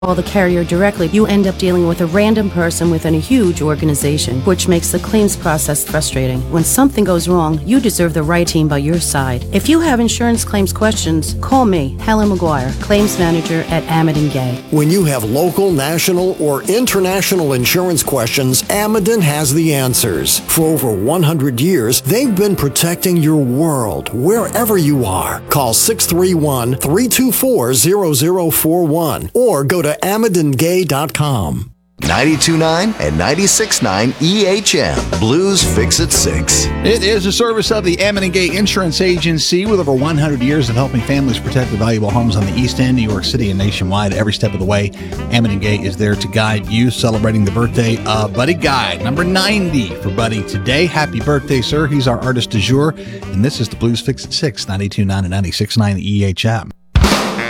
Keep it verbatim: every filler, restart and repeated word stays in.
call the carrier directly, you end up dealing with a random person within a huge organization, which makes the claims process frustrating. When something goes wrong, you deserve the right team by your side. If you have insurance claims questions, call me, Helen McGuire, Claims Manager at Amadon Gay. When you have local, national, or international insurance questions, Amadon has the answers. For over one hundred years, they've been protecting your world, wherever you are. Call six three one, three two four, zero zero four one or go to amadon gay dot com. ninety-two point nine and ninety-six point nine E H M. Blues Fix at six. It is a service of the Amadon Gay Insurance Agency with over one hundred years of helping families protect the valuable homes on the East End, New York City, and nationwide every step of the way. Amadon Gay is there to guide you, celebrating the birthday of Buddy Guy, number ninety for Buddy today. Happy birthday, sir. He's our artist du jour, and this is the Blues Fix at six, ninety-two point nine and ninety-six point nine E H M.